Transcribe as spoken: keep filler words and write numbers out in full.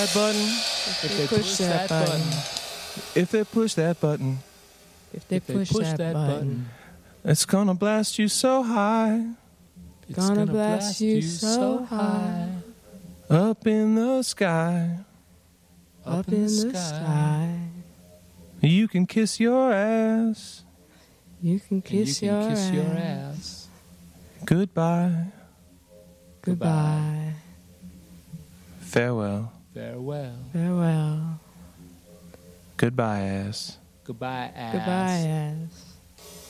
That button. If they push that button. If they push that button. If they push that button. It's gonna blast you so high. It's gonna blast you so high. Up in the sky. Up in the sky. You can kiss your ass. You can kiss you can your kiss ass. your ass. Goodbye. Goodbye. Farewell. Farewell. Farewell. Goodbye, ass. Goodbye, ass. Goodbye, ass.